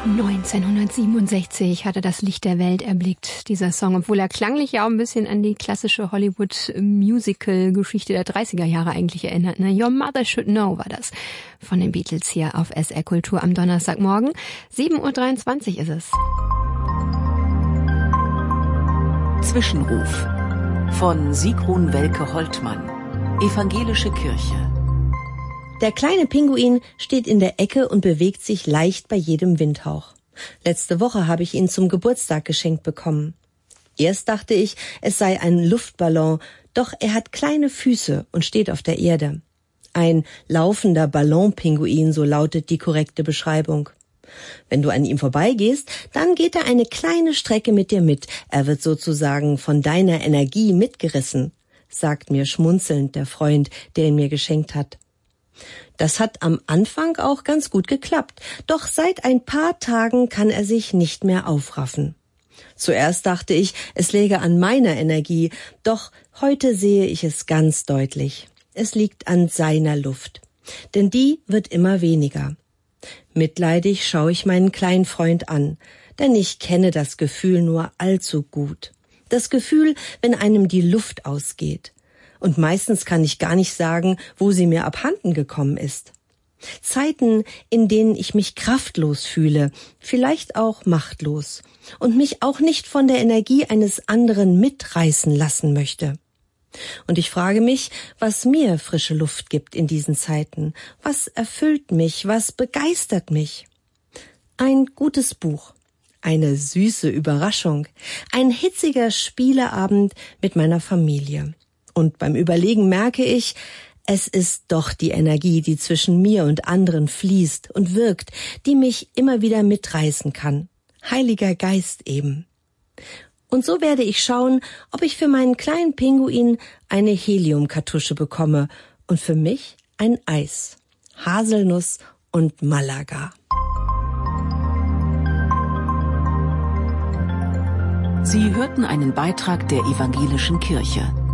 1967 hat er das Licht der Welt erblickt, dieser Song, obwohl er klanglich ja auch ein bisschen an die klassische Hollywood-Musical-Geschichte der 30er Jahre eigentlich erinnert. Ne? Your Mother Should Know war das von den Beatles hier auf SR Kultur am Donnerstagmorgen. 7:23 Uhr ist es. Zwischenruf von Sigrun Welke-Holtmann, Evangelische Kirche. Der kleine Pinguin steht in der Ecke und bewegt sich leicht bei jedem Windhauch. Letzte Woche habe ich ihn zum Geburtstag geschenkt bekommen. Erst dachte ich, es sei ein Luftballon, doch er hat kleine Füße und steht auf der Erde. Ein laufender Ballonpinguin, so lautet die korrekte Beschreibung. Wenn du an ihm vorbeigehst, dann geht er eine kleine Strecke mit dir mit. Er wird sozusagen von deiner Energie mitgerissen, sagt mir schmunzelnd der Freund, der ihn mir geschenkt hat. Das hat am Anfang auch ganz gut geklappt, doch seit ein paar Tagen kann er sich nicht mehr aufraffen. Zuerst dachte ich, es läge an meiner Energie, doch heute sehe ich es ganz deutlich. Es liegt an seiner Luft, denn die wird immer weniger. Mitleidig schaue ich meinen kleinen Freund an, denn ich kenne das Gefühl nur allzu gut. Das Gefühl, wenn einem die Luft ausgeht. Und meistens kann ich gar nicht sagen, wo sie mir abhanden gekommen ist. Zeiten, in denen ich mich kraftlos fühle, vielleicht auch machtlos und mich auch nicht von der Energie eines anderen mitreißen lassen möchte. Und ich frage mich, was mir frische Luft gibt in diesen Zeiten, was erfüllt mich, was begeistert mich. Ein gutes Buch, eine süße Überraschung, ein hitziger Spieleabend mit meiner Familie. Und beim Überlegen merke ich, es ist doch die Energie, die zwischen mir und anderen fließt und wirkt, die mich immer wieder mitreißen kann. Heiliger Geist eben. Und so werde ich schauen, ob ich für meinen kleinen Pinguin eine Heliumkartusche bekomme und für mich ein Eis, Haselnuss und Malaga. Sie hörten einen Beitrag der Evangelischen Kirche.